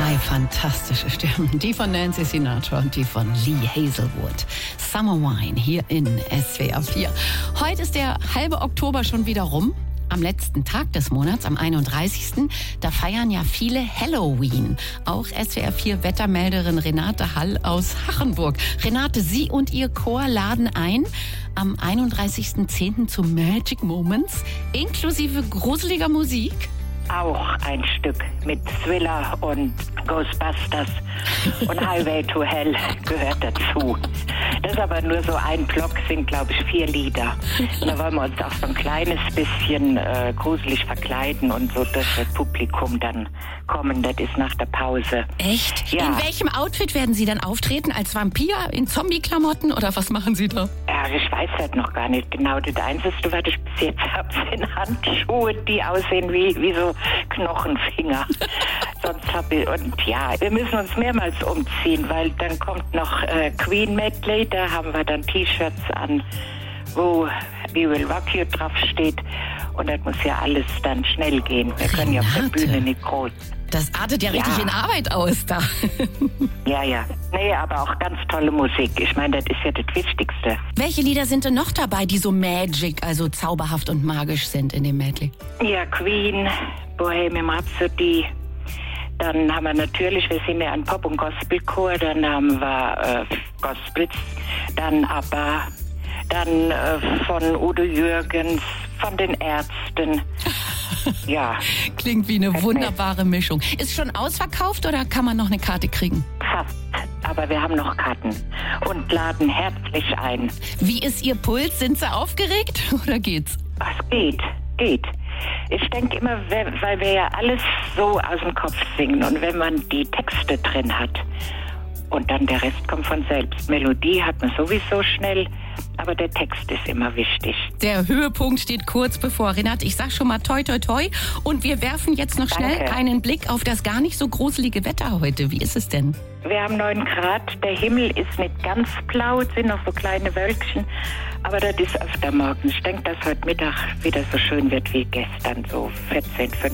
Zwei fantastische Stimmen, die von Nancy Sinatra und die von Lee Hazelwood. Summer Wine hier in SWR 4. Heute ist der halbe Oktober schon wieder rum. Am letzten Tag des Monats, am 31. Da feiern ja viele Halloween. Auch SWR 4 Wettermelderin Renate Hall aus Hachenburg. Renate, Sie und Ihr Chor laden ein am 31.10. zu Magic Moments, inklusive gruseliger Musik. Auch ein Stück mit Thriller und Ghostbusters und Highway to Hell gehört dazu. Das ist aber nur so ein Block, sind glaube ich 4 Lieder. Und da wollen wir uns auch so ein kleines bisschen gruselig verkleiden und so durch das Publikum dann kommen. Das ist nach der Pause. Echt? Ja. In welchem Outfit werden Sie dann auftreten? Als Vampir? In Zombie-Klamotten? Oder was machen Sie da? Ja, ich weiß halt noch gar nicht genau. Das Einzige, was ich bis jetzt habe, sind Handschuhe, die aussehen wie so Knochenfinger. Sonst habe ich, und ja, wir müssen uns mehrmals umziehen, weil dann kommt noch Queen Medley, da haben wir dann T-Shirts an, wo We Will Rock You drauf steht. Und das muss ja alles dann schnell gehen. Wir können ja auf der Bühne nicht groß. Das artet ja richtig in Arbeit aus da. Ja. Nee, aber auch ganz tolle Musik. Ich meine, das ist ja das Wichtigste. Welche Lieder sind denn noch dabei, die so magic, also zauberhaft und magisch sind in dem Medley? Ja, Queen, Bohemian Rhapsody. Dann haben wir natürlich, wir sind ja ein Pop- und Gospelchor, dann haben wir Gospels, dann ABBA, dann von Udo Jürgens, von den Ärzten. Ja. Klingt wie eine wunderbare Mischung. Ist schon ausverkauft oder kann man noch eine Karte kriegen? Fast, aber wir haben noch Karten und laden herzlich ein. Wie ist Ihr Puls? Sind Sie aufgeregt oder geht's? Es geht. Ich denke immer, weil wir ja alles so aus dem Kopf singen und wenn man die Texte drin hat und dann der Rest kommt von selbst. Melodie hat man sowieso schnell, aber der Text ist immer wichtig. Der Höhepunkt steht kurz bevor. Renate, ich sag schon mal toi toi toi und wir werfen jetzt noch schnell einen Blick auf das gar nicht so gruselige Wetter heute. Wie ist es denn? Wir haben 9 Grad, der Himmel ist nicht ganz blau, es sind noch so kleine Wölkchen, aber das ist öfter morgens. Ich denke, dass heute Mittag wieder so schön wird wie gestern, so 14, 15